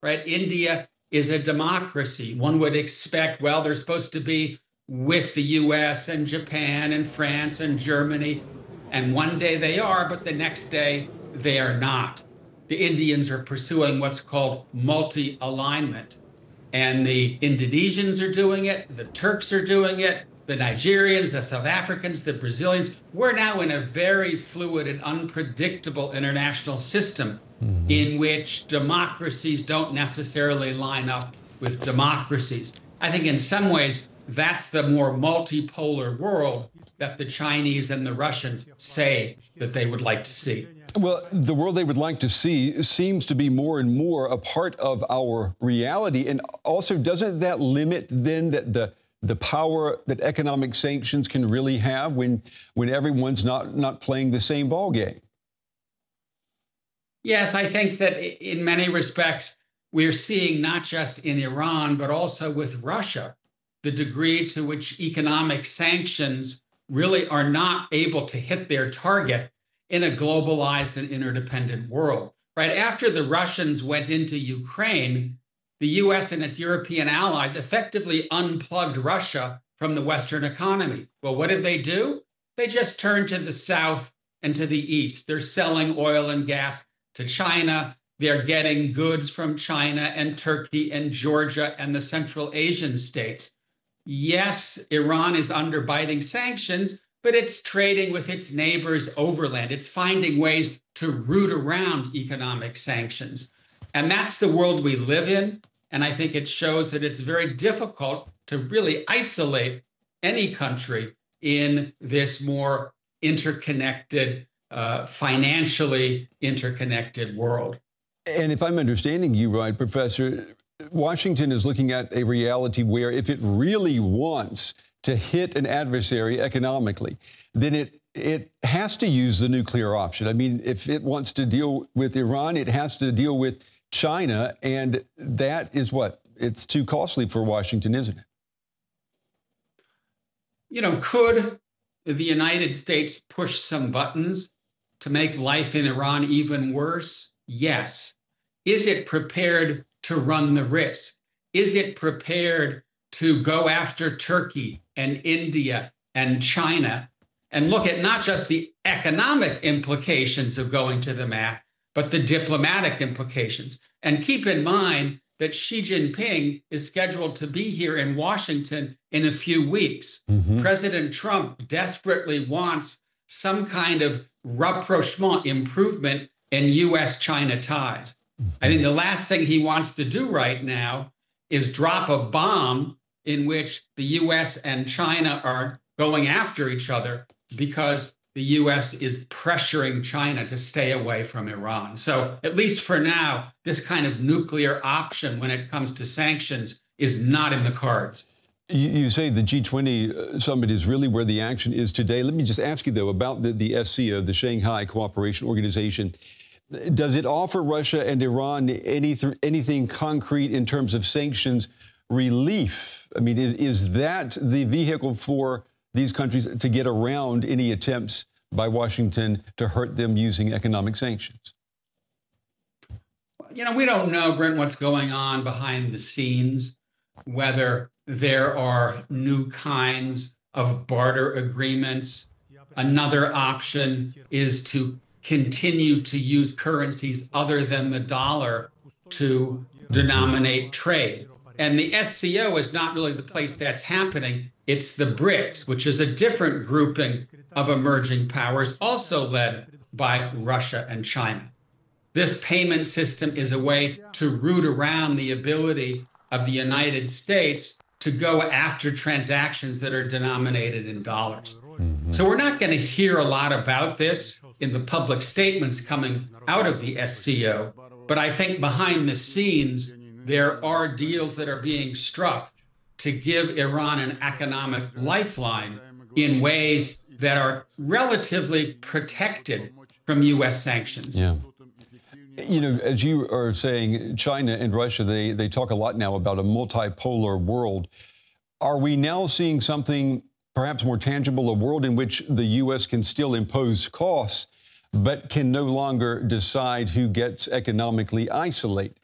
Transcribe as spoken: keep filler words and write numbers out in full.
right? India is a democracy. One would expect, well, they're supposed to be with the U S and Japan and France and Germany. And one day they are, but the next day they are not. The Indians are pursuing what's called multi-alignment. And the Indonesians are doing it, the Turks are doing it, the Nigerians, the South Africans, the Brazilians. We're now in a very fluid and unpredictable international system mm-hmm. in which democracies don't necessarily line up with democracies. I think in some ways, that's the more multipolar world that the Chinese and the Russians say that they would like to see. Well, the world they would like to see seems to be more and more a part of our reality. And also, doesn't that limit then that the the power that economic sanctions can really have when when everyone's not not playing the same ball game? Yes, I think that in many respects, we're seeing not just in Iran, but also with Russia, the degree to which economic sanctions really are not able to hit their target in a globalized and interdependent world. Right after the Russians went into Ukraine, the U S and its European allies effectively unplugged Russia from the Western economy. Well, what did they do? They just turned to the south and to the east. They're selling oil and gas to China. They're getting goods from China and Turkey and Georgia and the Central Asian states. Yes, Iran is under binding sanctions, but it's trading with its neighbors overland. It's finding ways to root around economic sanctions. And that's the world we live in. And I think it shows that it's very difficult to really isolate any country in this more interconnected, uh, financially interconnected world. And if I'm understanding you right, Professor, Washington is looking at a reality where if it really wants to hit an adversary economically, then it it has to use the nuclear option. I mean, if it wants to deal with Iran, it has to deal with China, and that is what? It's too costly for Washington, isn't it? You know, could the United States push some buttons to make life in Iran even worse? Yes. Is it prepared to run the risk? Is it prepared to go after Turkey and India and China and look at not just the economic implications of going to the mat, but the diplomatic implications? And keep in mind that Xi Jinping is scheduled to be here in Washington in a few weeks. Mm-hmm. President Trump desperately wants some kind of rapprochement, improvement in U S China ties. Mm-hmm. I think the last thing he wants to do right now is drop a bomb in which the U S and China are going after each other because the U S is pressuring China to stay away from Iran. So at least for now, this kind of nuclear option when it comes to sanctions is not in the cards. You, you say the G twenty summit is really where the action is today. Let me just ask you, though, about the, the S C O, the Shanghai Cooperation Organization. Does it offer Russia and Iran any, anything concrete in terms of sanctions relief? I mean, is that the vehicle for these countries to get around any attempts by Washington to hurt them using economic sanctions? You know, we don't know, Brent, what's going on behind the scenes, whether there are new kinds of barter agreements. Another option is to continue to use currencies other than the dollar to denominate trade. And the S C O is not really the place that's happening. It's the BRICS, which is a different grouping of emerging powers, also led by Russia and China. This payment system is a way to root around the ability of the United States to go after transactions that are denominated in dollars. Mm-hmm. So we're not going to hear a lot about this in the public statements coming out of the S C O, but I think behind the scenes, there are deals that are being struck to give Iran an economic lifeline in ways that are relatively protected from U S sanctions. Yeah. You know, as you are saying, China and Russia, they, they talk a lot now about a multipolar world. Are we now seeing something perhaps more tangible, a world in which the U S can still impose costs, but can no longer decide who gets economically isolated?